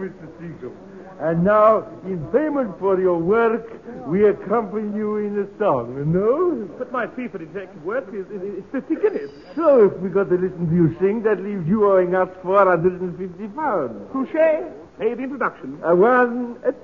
Mr. Seacombe. And now, in payment for your work, we accompany you in a song, no? But my fee for detective work is 50 guineas. So, if we got to listen to you sing, that leaves you owing us £450. Touché. Pay the introduction. A 1, a